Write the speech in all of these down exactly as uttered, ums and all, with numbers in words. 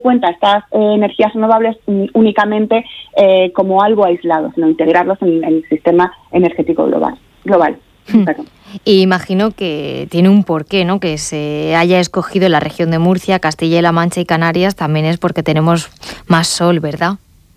cuenta estas eh, energías renovables únicamente eh, como algo aislado, sino integrarlos en, en el sistema energético global. global. Hmm. Y imagino que tiene un porqué, ¿no? Que se haya escogido la región de Murcia, Castilla-La Mancha y Canarias, también es porque tenemos más sol, ¿verdad?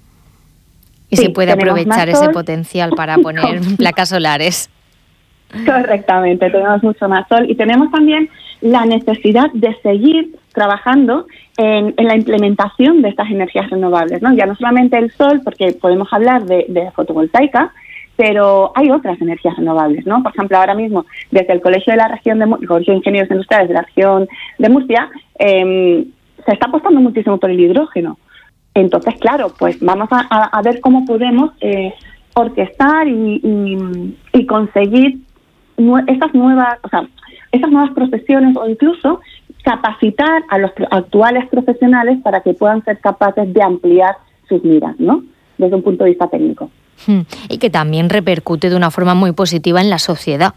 Y sí, se puede aprovechar ese potencial para poner placas solares. Correctamente, tenemos mucho más sol y tenemos también la necesidad de seguir trabajando en, en la implementación de estas energías renovables, ¿no? Ya no solamente el sol, porque podemos hablar de, de fotovoltaica, pero hay otras energías renovables, ¿no? Por ejemplo, ahora mismo, desde el Colegio de la Región de el Colegio de Ingenieros Industriales de la Región de Murcia, eh, se está apostando muchísimo por el hidrógeno. Entonces, claro, pues vamos a, a, a ver cómo podemos eh, orquestar y, y, y conseguir nue- esas nuevas, o sea, esas nuevas profesiones o incluso capacitar a los actuales profesionales para que puedan ser capaces de ampliar sus miras, ¿no? Desde un punto de vista técnico. Y que también repercute de una forma muy positiva en la sociedad.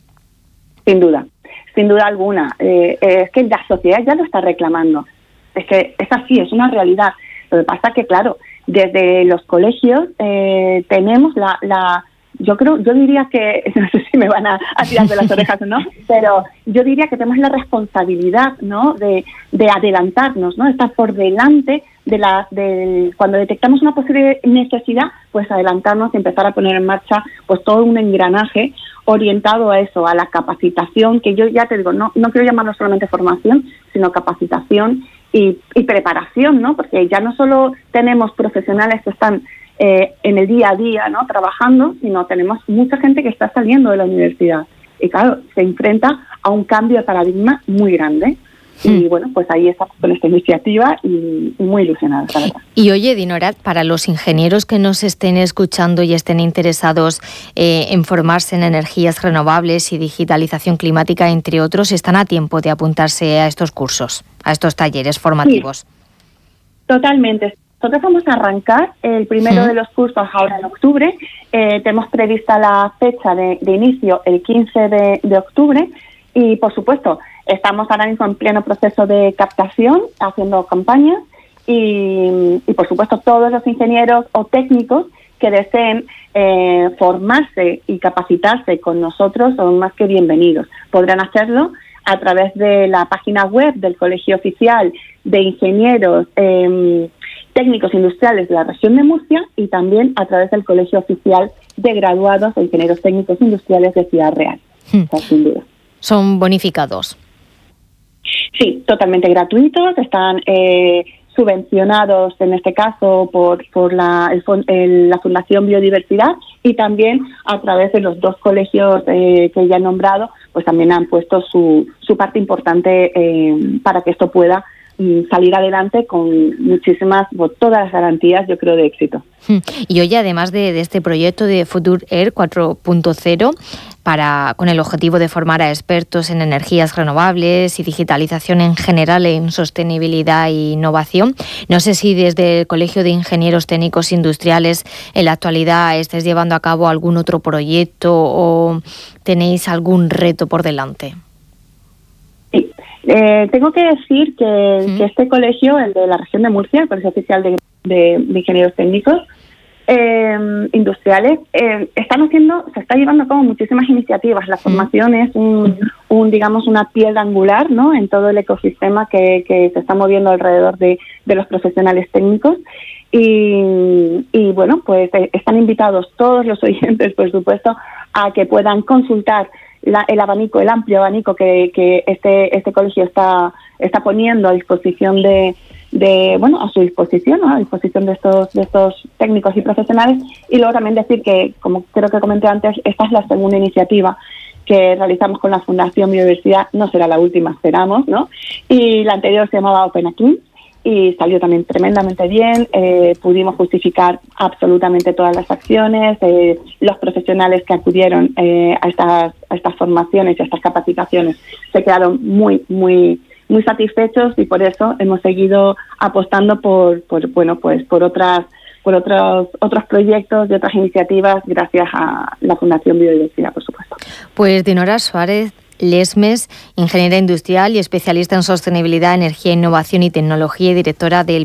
Sin duda, sin duda alguna. Eh, eh, es que la sociedad ya lo está reclamando. Es que es así, es una realidad. Lo que pasa es que, claro, desde los colegios eh, tenemos la, la... Yo creo, yo diría que, no sé si me van a, a tirar de las orejas o no, pero yo diría que tenemos la responsabilidad, ¿no?, de, de adelantarnos, ¿no?, estar por delante de la, de cuando detectamos una posible necesidad, pues adelantarnos y empezar a poner en marcha pues todo un engranaje orientado a eso, a la capacitación, que yo ya te digo, no, no quiero llamarlo solamente formación, sino capacitación y, y preparación, ¿no?, porque ya no solo tenemos profesionales que están Eh, en el día a día, ¿no?, trabajando, sino tenemos mucha gente que está saliendo de la universidad y claro, se enfrenta a un cambio de paradigma muy grande. Hmm. Y bueno, pues ahí estamos con esta iniciativa y, y muy ilusionados, la verdad. Y oye, Dinora, para los ingenieros que nos estén escuchando y estén interesados eh, en formarse en energías renovables y digitalización climática, entre otros, ¿están a tiempo de apuntarse a estos cursos, a estos talleres formativos? Sí, totalmente. Nosotros vamos a arrancar el primero sí. de los cursos ahora en octubre. Eh, tenemos prevista la fecha de, de inicio el quince de, de octubre y, por supuesto, estamos ahora mismo en pleno proceso de captación, haciendo campañas y, y por supuesto, todos los ingenieros o técnicos que deseen eh, formarse y capacitarse con nosotros son más que bienvenidos. Podrán hacerlo a través de la página web del Colegio Oficial de Ingenieros eh, Técnicos Industriales de la Región de Murcia y también a través del Colegio Oficial de Graduados de Ingenieros Técnicos Industriales de Ciudad Real. Hmm. O sea, sin duda. ¿Son bonificados? Sí, totalmente gratuitos. Están eh, subvencionados, en este caso, por, por la, el, el, la Fundación Biodiversidad y también a través de los dos colegios eh, que ya he nombrado, pues también han puesto su, su parte importante eh, para que esto pueda salir adelante con muchísimas, todas las garantías, yo creo, de éxito. Y hoy, además de, de este proyecto de Future Air cuatro punto cero, para, con el objetivo de formar a expertos en energías renovables y digitalización en general en sostenibilidad e innovación, no sé si desde el Colegio de Ingenieros Técnicos Industriales en la actualidad estés llevando a cabo algún otro proyecto o tenéis algún reto por delante. Sí. Eh, tengo que decir que, ¿Sí? que este colegio, el de la Región de Murcia, el Colegio Oficial de, de, de Ingenieros Técnicos eh, Industriales, eh, están haciendo, se está llevando a cabo muchísimas iniciativas. La formación ¿Sí? es un, un, digamos, una piedra angular, ¿no?, en todo el ecosistema que, que se está moviendo alrededor de, de los profesionales técnicos. Y, y bueno, pues eh, están invitados todos los oyentes, por supuesto, a que puedan consultar La, el abanico, el amplio abanico que, que este este colegio está está poniendo a disposición de, de bueno, a su disposición, ¿no?, a disposición de estos de estos técnicos y profesionales. Y luego también decir que, como creo que comenté antes, esta es la segunda iniciativa que realizamos con la Fundación Biodiversidad. No será la última, esperamos, ¿no? Y la anterior se llamaba Open Akin y salió también tremendamente bien. Eh, pudimos justificar absolutamente todas las acciones. Eh, los profesionales que acudieron eh, a estas a estas formaciones y a estas capacitaciones se quedaron muy muy muy satisfechos y por eso hemos seguido apostando por por bueno pues por otras por otros otros proyectos y otras iniciativas gracias a la Fundación Biodiversidad, por supuesto. Pues Dinora Suárez, Lesmes, ingeniera industrial y especialista en sostenibilidad, energía, innovación y tecnología y directora del